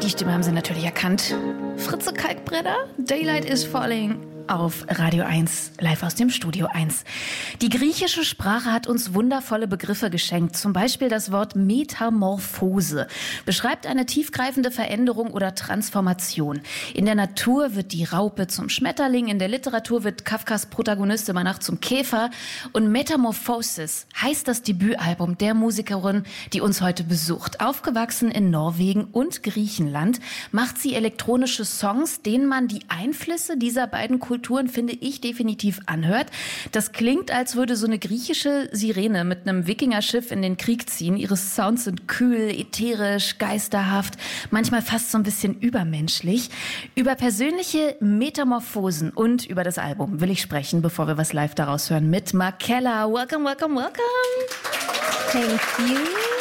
Die Stimme haben Sie natürlich erkannt. Fritze Kalkbrenner, Daylight is Falling auf Radio 1, live aus dem Studio 1. Die griechische Sprache hat uns wundervolle Begriffe geschenkt. Zum Beispiel das Wort Metamorphose beschreibt eine tiefgreifende Veränderung oder Transformation. In der Natur wird die Raupe zum Schmetterling, in der Literatur wird Kafkas Protagonist immer Nacht zum Käfer. Und Metamorphosis heißt das Debütalbum der Musikerin, die uns heute besucht. Aufgewachsen in Norwegen und Griechenland macht sie elektronische Songs, denen man die Einflüsse dieser beiden Kulturen, finde ich, definitiv anhört. Das klingt, als würde so eine griechische Sirene mit einem Wikingerschiff in den Krieg ziehen. Ihre Sounds sind kühl, ätherisch, geisterhaft, manchmal fast so ein bisschen übermenschlich. Über persönliche Metamorphosen und über das Album will ich sprechen, bevor wir was live daraus hören, mit Markella. Welcome, welcome, welcome. Thank you.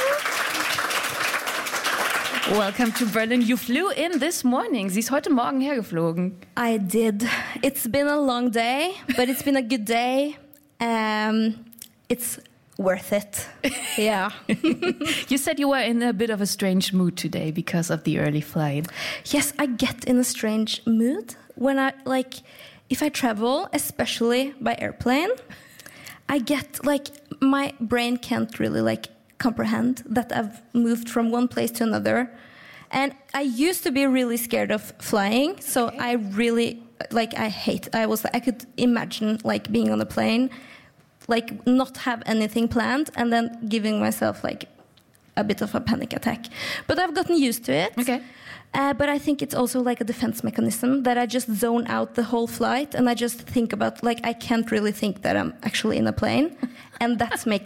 Welcome to Berlin. You flew in this morning. Sie ist heute Morgen hergeflogen. I did. It's been a long day, but it's been a good day. It's worth it. Yeah. You said you were in a bit of a strange mood today because of the early flight. Yes, I get in a strange mood when if I travel, especially by airplane, I get my brain can't really comprehend that I've moved from one place to another. And I used to be really scared of flying, so okay. I really I could imagine being on a plane, not have anything planned, and then giving myself a bit of a panic attack. But I've gotten used to it. Okay. But I think it's also a defense mechanism that I just zone out the whole flight and I just think about I can't really think that I'm actually in a plane, and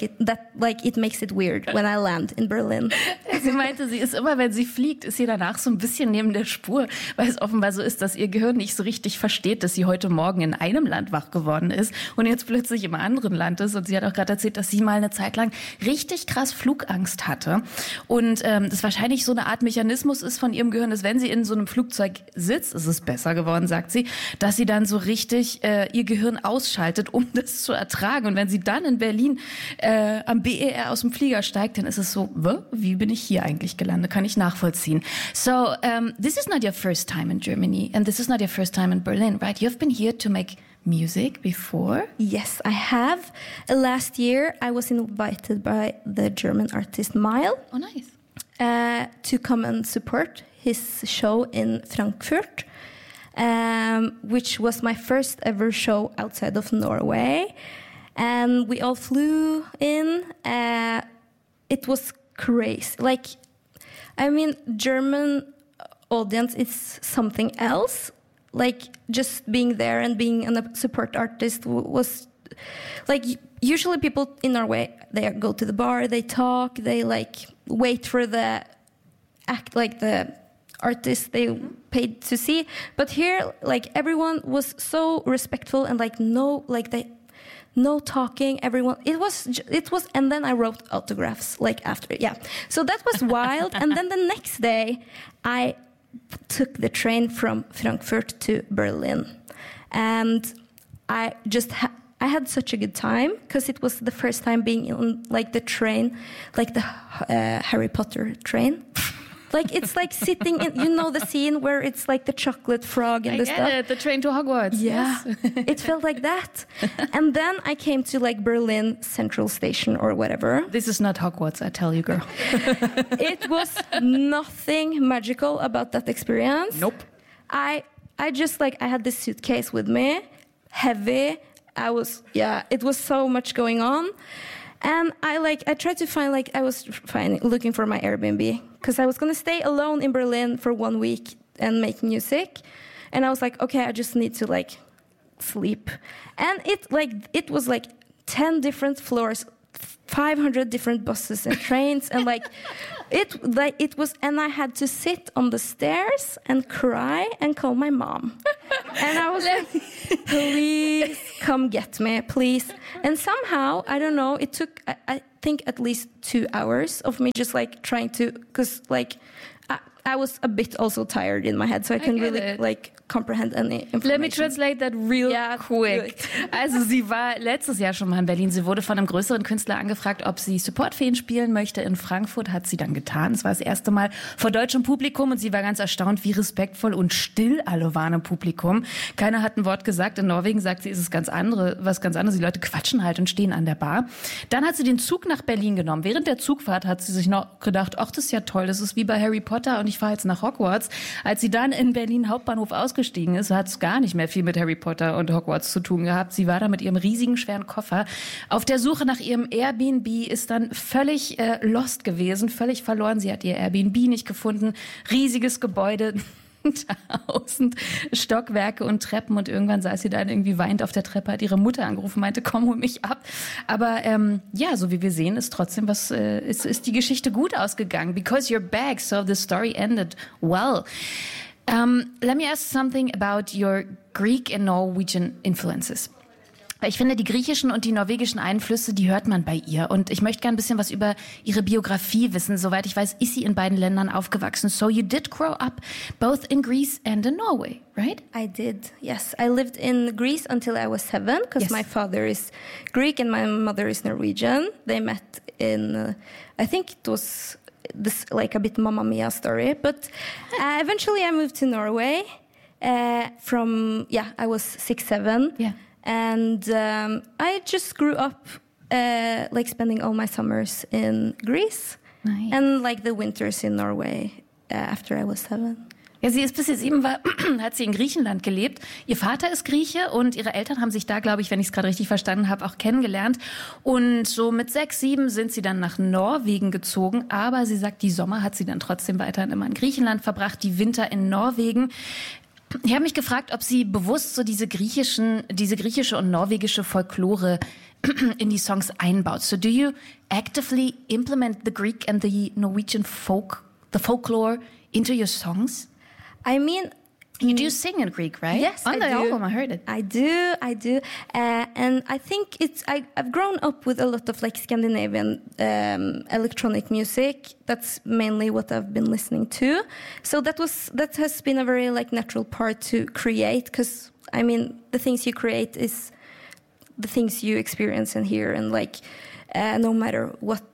it makes it weird when I land in Berlin. Sie meinte, sie ist immer, wenn sie fliegt, ist sie danach so ein bisschen neben der Spur, weil es offenbar so ist, dass ihr Gehirn nicht so richtig versteht, dass sie heute Morgen in einem Land wach geworden ist und jetzt plötzlich im anderen Land ist. Und sie hat auch gerade erzählt, dass sie mal eine Zeit lang richtig krass Flugangst hatte. Und das wahrscheinlich so eine Art Mechanismus ist von ihrem Gehirn, dass wenn sie in so einem Flugzeug sitzt, ist es besser geworden, sagt sie, dass sie dann so richtig ihr Gehirn ausschaltet, um das zu ertragen. Und wenn sie dann in Berlin am BER aus dem Flieger steigt, dann ist es so, wie bin ich hier eigentlich gelandet? Kann ich nachvollziehen. So, this is not your first time in Germany and this is not your first time in Berlin, right? You've been here to make music before? Yes, I have. Last year, I was invited by the German artist Mile. Oh, nice. To come and support his show in Frankfurt, which was my first ever show outside of Norway. And we all flew in. It was crazy. German audience is something else. Just being there and being a support artist was usually people in Norway, they go to the bar, they talk, they wait for the act, the artist they paid to see. But here, everyone was so respectful and no talking, everyone. It was, and then I wrote autographs after, yeah. So that was wild. And then the next day, I took the train from Frankfurt to Berlin, and I just I had such a good time because it was the first time being on the train, the Harry Potter train. It's sitting in, the scene where it's the chocolate frog and stuff. I get it, the train to Hogwarts. Yeah, yes. It felt like that. And then I came to Berlin Central Station or whatever. This is not Hogwarts, I tell you, girl. It was nothing magical about that experience. Nope. I just I had this suitcase with me, heavy. It was so much going on. And I tried to find, I was looking for my Airbnb because I was going to stay alone in Berlin for 1 week and make music. And I was okay, I just need to sleep. And it was 10 different floors, 500 different buses and trains. And it was, and I had to sit on the stairs and cry and call my mom. And I was please come get me, please. And somehow, I don't know, it took, I think at least 2 hours of me just like trying to, because like I was a bit also tired in my head, so I can really like comprehend any information. Let me translate that real quick. Also sie war letztes Jahr schon mal in Berlin. Sie wurde von einem größeren Künstler angefragt, ob sie Supportfeen spielen möchte in Frankfurt. Hat sie dann getan. Es war das erste Mal vor deutschem Publikum und sie war ganz erstaunt, wie respektvoll und still alle waren im Publikum. Keiner hat ein Wort gesagt. In Norwegen sagt sie, ist es was ganz anderes. Die Leute quatschen halt und stehen an der Bar. Dann hat sie den Zug nach Berlin genommen. Während der Zugfahrt hat sie sich noch gedacht, ach, das ist ja toll. Das ist wie bei Harry Potter und ich fahre jetzt nach Hogwarts. Als sie dann in Berlin Hauptbahnhof ausgestiegen ist, hat es gar nicht mehr viel mit Harry Potter und Hogwarts zu tun gehabt. Sie war da mit ihrem riesigen, schweren Koffer auf der Suche nach ihrem Airbnb, ist dann völlig lost gewesen, völlig verloren. Sie hat ihr Airbnb nicht gefunden. Riesiges Gebäude, 1000 Stockwerke und Treppen und irgendwann saß sie dann irgendwie weinend auf der Treppe, hat ihre Mutter angerufen, meinte, komm, hol mich ab. Aber ja, so wie wir sehen, ist trotzdem ist die Geschichte gut ausgegangen. Because you're back, so the story ended well. Let me ask something about your Greek and Norwegian influences. Ich finde, die griechischen und die norwegischen Einflüsse, die hört man bei ihr. Und ich möchte gerne ein bisschen was über ihre Biografie wissen. Soweit ich weiß, ist sie in beiden Ländern aufgewachsen. So you did grow up both in Greece and in Norway, right? I did, yes. I lived in Greece until I was 7, because my father is Greek and my mother is Norwegian. They met in, I think it was this like a bit Mamma Mia story. But eventually I moved to Norway I was 6, 7. Yeah. And I just grew up like spending all my summers in Greece. Nice. And like the winters in Norway after I was 7. Ja, sie ist bis sie 7 war, hat sie in Griechenland gelebt. Ihr Vater ist Grieche und ihre Eltern haben sich da, glaube ich, wenn ich es gerade richtig verstanden habe, auch kennengelernt. Und so mit 6, 7 sind sie dann nach Norwegen gezogen. Aber sie sagt, die Sommer hat sie dann trotzdem weiterhin immer in Griechenland verbracht, die Winter in Norwegen. Ich habe mich gefragt, ob sie bewusst so diese griechische und norwegische Folklore in die Songs einbaut. So do you actively implement the Greek and the Norwegian folklore into your songs? I mean, you do sing in Greek, right? Yes, on the I do. album, I heard it. I do. And I think I've grown up with a lot of like Scandinavian electronic music. That's mainly what I've been listening to. So that has been a very like natural part to create, because I mean the things you create is the things you experience and hear, and like no matter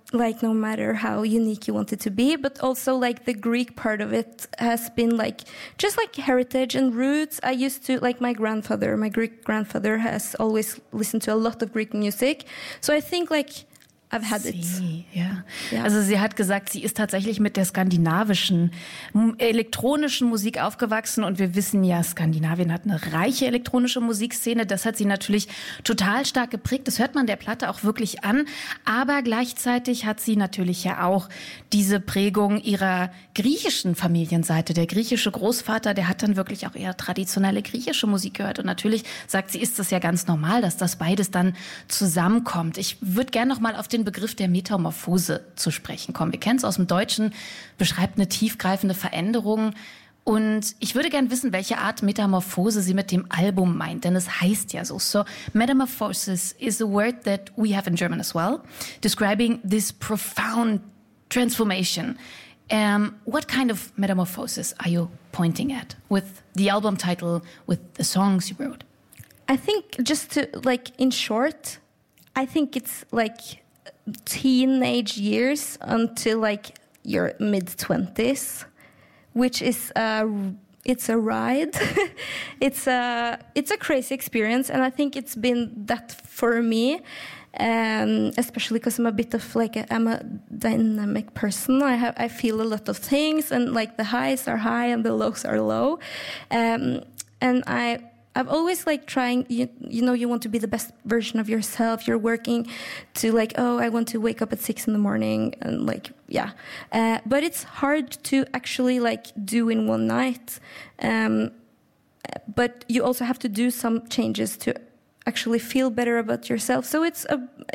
how unique you want it to be, but also like the Greek part of it has been like just like heritage and roots. I used to, like my Greek grandfather has always listened to a lot of Greek music. So I think like I've had it. Ja. Also sie hat gesagt, sie ist tatsächlich mit der skandinavischen elektronischen Musik aufgewachsen und wir wissen ja, Skandinavien hat eine reiche elektronische Musikszene. Das hat sie natürlich total stark geprägt. Das hört man der Platte auch wirklich an. Aber gleichzeitig hat sie natürlich ja auch diese Prägung ihrer griechischen Familienseite. Der griechische Großvater, der hat dann wirklich auch eher traditionelle griechische Musik gehört. Und natürlich, sagt sie, ist das ja ganz normal, dass das beides dann zusammenkommt. Ich würde gerne noch mal auf den Begriff der Metamorphose zu sprechen kommen. Wir kennen es aus dem Deutschen, beschreibt eine tiefgreifende Veränderung. Und ich würde gerne wissen, welche Art Metamorphose sie mit dem Album meint, denn es heißt ja so. So, metamorphosis is a word that we have in German as well, describing this profound transformation. What kind of metamorphosis are you pointing at with the album title, with the songs you wrote? I think just to, like, in short, I think it's like teenage years until like your mid-20s, which is it's a ride. It's a crazy experience, and I think it's been that for me, especially because I'm a bit of like I'm a dynamic person. I feel a lot of things, and like the highs are high and the lows are low, and I've always like trying, you know, you want to be the best version of yourself. You're working to like, oh, I want to wake up at 6 in the morning and like, yeah. But it's hard to actually like do in one night. But you also have to do some changes to actually feel better about yourself. So it's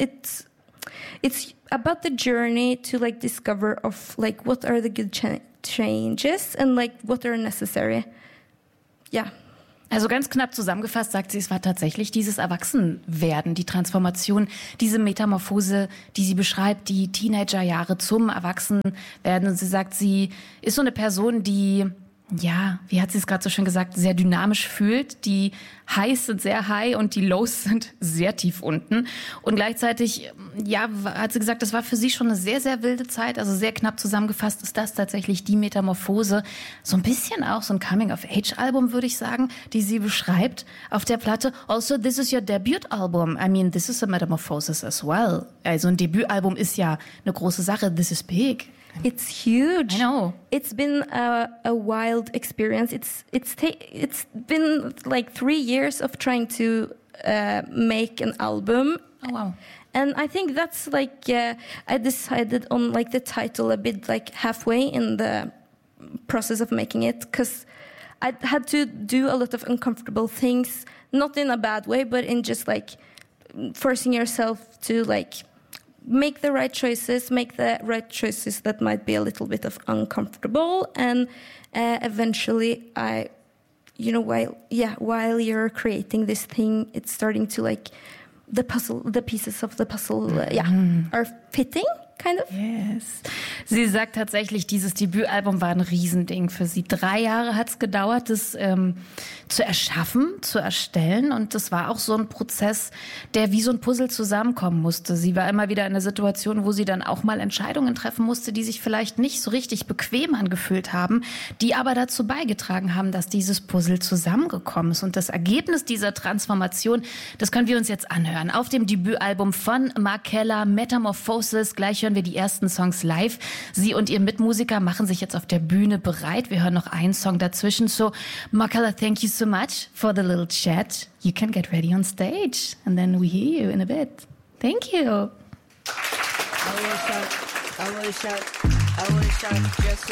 about the journey to like discover of like what are the good changes and like what are necessary. Yeah. Also ganz knapp zusammengefasst sagt sie, es war tatsächlich dieses Erwachsenwerden, die Transformation, diese Metamorphose, die sie beschreibt, die Teenagerjahre zum Erwachsenwerden. Und sie sagt, sie ist so eine Person, die, ja, wie hat sie es gerade so schön gesagt, sehr dynamisch fühlt. Die Highs sind sehr high und die Lows sind sehr tief unten. Und gleichzeitig, ja, hat sie gesagt, das war für sie schon eine sehr, sehr wilde Zeit. Also sehr knapp zusammengefasst ist das tatsächlich die Metamorphose. So ein bisschen auch so ein Coming-of-Age-Album, würde ich sagen, die sie beschreibt auf der Platte. Also, this is your debut-album. I mean, this is a metamorphosis as well. Also ein Debütalbum ist ja eine große Sache. This is big. It's huge. I know. It's been a wild experience. It's been like 3 years of trying to make an album. Oh wow. And I think that's like I decided on like the title a bit like halfway in the process of making it, because I had to do a lot of uncomfortable things, not in a bad way, but in just like forcing yourself to like make the right choices that might be a little bit of uncomfortable, and eventually while you're creating this thing, it's starting to like the pieces of the puzzle are fitting, kind of. Yes. Sie sagt tatsächlich, dieses Debütalbum war ein Riesending für sie. 3 Jahre hat es gedauert, das zu erschaffen, zu erstellen. Und das war auch so ein Prozess, der wie so ein Puzzle zusammenkommen musste. Sie war immer wieder in einer Situation, wo sie dann auch mal Entscheidungen treffen musste, die sich vielleicht nicht so richtig bequem angefühlt haben, die aber dazu beigetragen haben, dass dieses Puzzle zusammengekommen ist. Und das Ergebnis dieser Transformation, das können wir uns jetzt anhören. Auf dem Debütalbum von Markella, Metamorphosis. Gleich hören wir die ersten Songs live. Sie und ihr Mitmusiker machen sich jetzt auf der Bühne bereit. Wir hören noch einen Song dazwischen. So, Markella, thank you so much for the little chat. You can get ready on stage and then we hear you in a bit. Thank you. I wanna shout, just